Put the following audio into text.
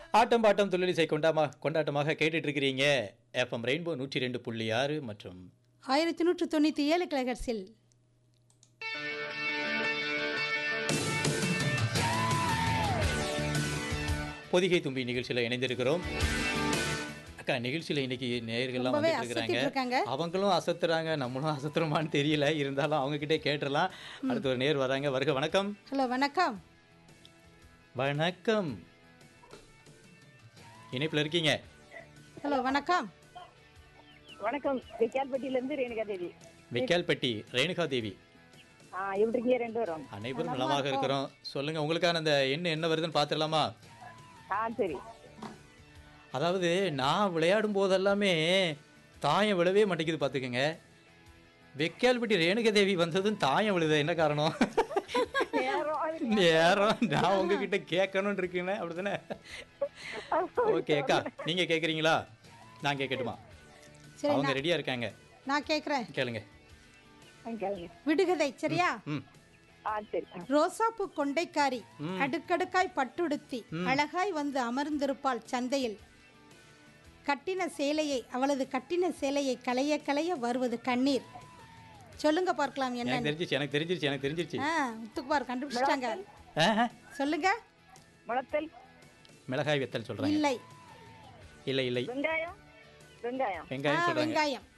ஆட்டம் bottom தொழிலிசை கொண்டாட்டமாக கேட்டுட்டு இருக்கிறீங்க. எஃப்எம் ரெயின்போ 102.6 மற்றும் 1197 கிலோஹெர்ட்ஸில் பொதிகை தும்பி நிகழ்ச்சியில் இணைந்திருக்கிறோம். அக்கா, நிகழ்ச்சியில் இன்னைக்கு நேயர்கள்லாம் ரொம்பவே வந்துட்டு அசத்திட்டு இருக்கிறாங்க. இருக்காங்க. அவங்களும் அசத்துறாங்க, நம்மளும் அசத்துறோமான்னு தெரியல. இருந்தாலும் அவங்க கிட்டே கேட்டுடலாம். அடுத்து ஒரு நேர் வராங்க. வருக, வணக்கம். ஹலோ வணக்கம். வணக்கம், இணைப்பில் இருக்கீங்க. ஹலோ வணக்கம். வணக்கம். விக்கால்பட்டியிலிருந்து ரேணுகா தேவி. விக்கால்பட்டி ரேணுகா தேவி. எப்படி இருக்கீங்க ரெண்டு பேரும்? அனைவரும் நலமாக இருக்கிறோம். சொல்லுங்க, உங்களுக்கான அந்த எண்ணு என்ன வருதுன்னு பார்த்துடலாமா? சரி. அதாவது நான் விளையாடும் போதெல்லாமே தாயம் விழவே மாட்டேங்குது பார்த்துக்கோங்க. வெக்கால்பட்டி ரேணுகா தேவி வந்ததும் தாயம் விழுது. என்ன காரணம்? நேரம் நான் உங்ககிட்ட கேட்கணும்னு இருக்கேன், அப்படிதானே? ஓகே அக்கா, நீங்க கேட்குறீங்களா? நான் கேட்கட்டுமா? சரி, அவங்க ரெடியா இருக்காங்க. நான் கேட்குறேன். கேளுங்க. விடுகதை சரியா? ம். சரி. ரோசாப்பூ கொண்டைக்காரி அடுக்கடுக்காய் பட்டுடுத்தி அழகாய் வந்து அமர்ந்திருப்பாள் சந்தையில். அவளது கட்டின சேலையை களைய களைய வருவது கண்ணீர். சொல்லுங்க பார்க்கலாம் என்ன? எனக்கு தெரிஞ்சிருச்சு. முத்துக்குமார் கண்டுபிடிச்சிட்டாங்க. சொல்லுங்க. முளத்தல். மிளகாய் வெத்தல் சொல்றாங்க. இல்லை. இல்லை. வெங்காயம். வெங்காயம் சொல்றாங்க. வெங்காயம்.